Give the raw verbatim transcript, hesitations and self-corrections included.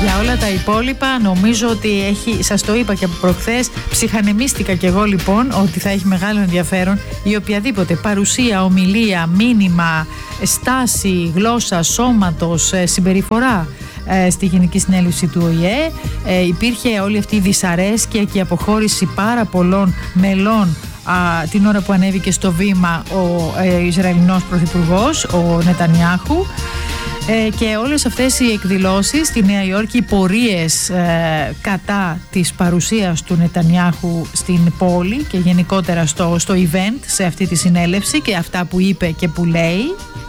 Για όλα τα υπόλοιπα νομίζω ότι έχει, σας το είπα και από προχθές, ψυχανεμίστηκα κι εγώ λοιπόν ότι θα έχει μεγάλο ενδιαφέρον η οποιαδήποτε παρουσία, ομιλία, μήνυμα, στάση, γλώσσα, σώματος, συμπεριφορά στη Γενική Συνέλευση του Ο Η Ε. Ε, υπήρχε όλη αυτή η δυσαρέσκεια και η αποχώρηση πάρα πολλών μελών α, την ώρα που ανέβηκε στο βήμα ο ε, Ισραηλινός Πρωθυπουργός, ο Νετανιάχου. Ε, και όλες αυτές οι εκδηλώσεις στη Νέα Υόρκη, οι πορείες ε, κατά της παρουσίας του Νετανιάχου στην πόλη και γενικότερα στο, στο event, σε αυτή τη συνέλευση και αυτά που είπε και που λέει,